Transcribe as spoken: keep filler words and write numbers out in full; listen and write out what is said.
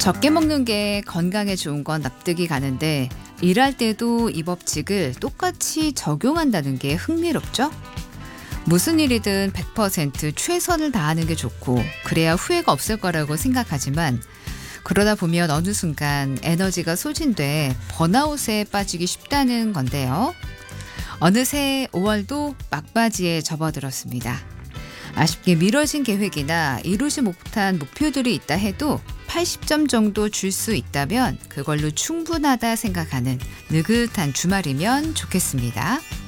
적게 먹는 게 건강에 좋은 건 납득이 가는데 일할 때도 이 법칙을 똑같이 적용한다는 게 흥미롭죠? 무슨 일이든 백 퍼센트 최선을 다하는 게 좋고 그래야 후회가 없을 거라고 생각하지만 그러다 보면 어느 순간 에너지가 소진돼 번아웃에 빠지기 쉽다는 건데요. 어느새 오월도 막바지에 접어들었습니다. 아쉽게 미뤄진 계획이나 이루지 못한 목표들이 있다 해도 팔십 점 정도 줄 수 있다면 그걸로 충분하다 생각하는 느긋한 주말이면 좋겠습니다.